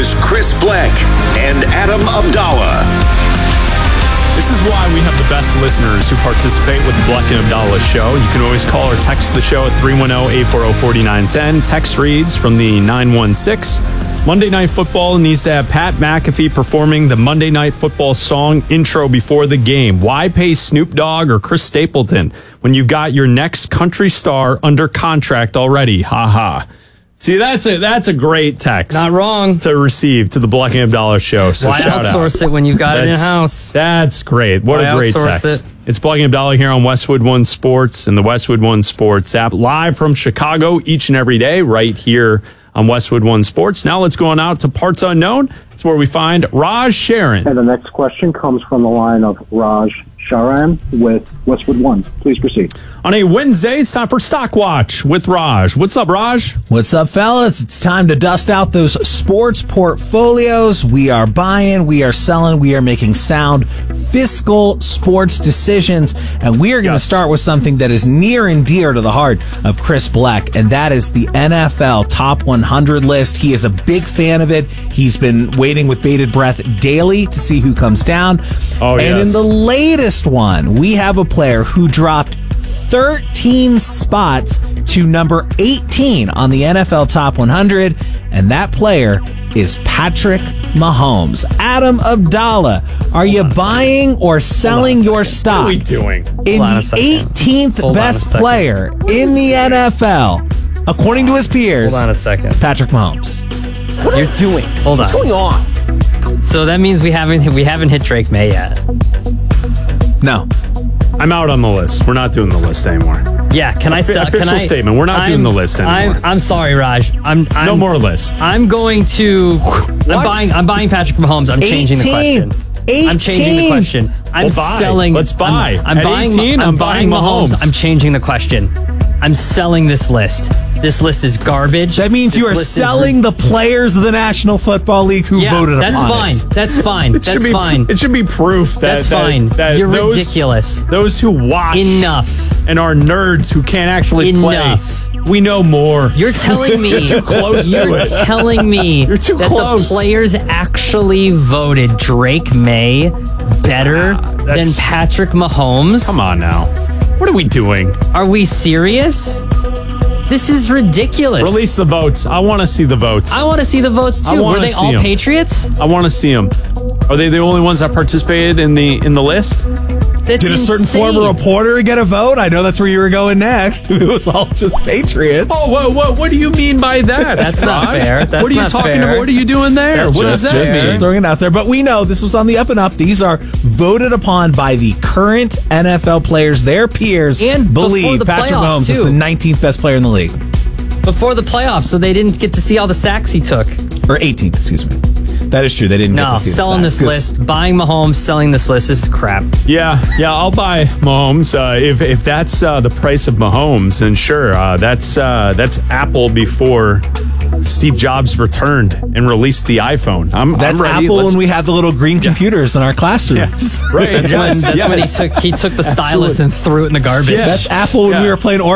Here's Chris Black and Adam Abdallah. This is why we have the best listeners who participate with the Black and Abdallah show. You can always call or text the show at 310-840-4910. Text reads from the 916. Monday Night Football needs to have Pat McAfee performing the Monday Night Football song intro before the game. Why pay Snoop Dogg or Chris Stapleton when you've got your next country star under contract already? Ha ha. See, that's a great text. Not wrong. To receive to the Black and Abdallah show. So why shout outsource out. it when you've got it in-house? That's great. What Why a great outsource text. it? It's Black and Abdallah here on Westwood One Sports and the Westwood One Sports app, live from Chicago each and every day right here on Westwood One Sports. Now let's go on out to Parts Unknown. It's where we find Raj Sharon. And the next question comes from the line of Raj Sharan with Westwood One. Please proceed. On a Wednesday, it's time for Stock Watch with Raj. What's up, Raj? What's up, fellas? It's time to dust out those sports portfolios. We are buying, we are selling, we are making sound fiscal sports decisions. And we are going to start with something that is near and dear to the heart of Chris Black, and that is the NFL Top 100 list. He is a big fan of it. He's been waiting with bated breath daily to see who comes down. Oh, and in the latest one, we have a player who dropped 13 spots to number 18 on the NFL Top 100, and that player is Patrick Mahomes. Adam Abdallah, are you buying or selling your stock What are we doing? in the 18th best player in the NFL, according to his peers? Hold on a second. Patrick Mahomes. What are you doing? Hold on. What's going on? So that means we haven't hit Drake May yet. No. I'm out on the list. We're not doing the list anymore. Yeah, can I sell? Official statement. We're not doing the list anymore. I'm sorry, Raj. No more list. I'm going to. I'm buying Patrick Mahomes. I'm changing the 18. question. I'm changing the question. I'm selling. Let's buy. I'm At buying. 18, I'm buying Mahomes. Mahomes. I'm changing the question. I'm selling this list. This list is garbage. That means This you are list is selling the players of the National Football League who voted that's upon fine. it. That's fine. That's fine. It should be proof that That's fine. You're ridiculous. Those who watch Enough. and are nerds who can't actually Enough. play. We know more. You're telling me You're too close to You're it. telling me You're too that close. the players actually voted Drake May better than Patrick Mahomes. Come on now. What are we doing? Are we serious? This is ridiculous. Release the votes. I want to see the votes. I want to see the votes I too. wanna Were they see all 'em. Patriots? I want to see them. Are they the only ones that participated in the list? That's Did a certain insane. former reporter get a vote? I know that's where you were going next. It was all just Patriots. Oh, what do you mean by that? That's not Raj? fair. That's what are you not talking fair. about? What are you doing there? That's What does just that fair. mean? Just throwing it out there. But we know this was on the up and up. These are voted upon by the current NFL players, their peers, And before believe the Patrick playoffs, Mahomes is too. the 19th best player in the league. Before the playoffs, so they didn't get to see all the sacks he took. Or 18th, excuse me. That is true. They didn't get No, to see the selling sacks, this 'cause list, buying Mahomes, selling this list. This is crap. Yeah, I'll buy Mahomes if that's the price of Mahomes. And sure, that's Apple before Steve Jobs returned and released the iPhone. That's I'm ready. Apple Let's- when we had the little green computers in our classrooms. Right. That's when he took the stylus and threw it in the garbage. Yes. That's Apple when we were playing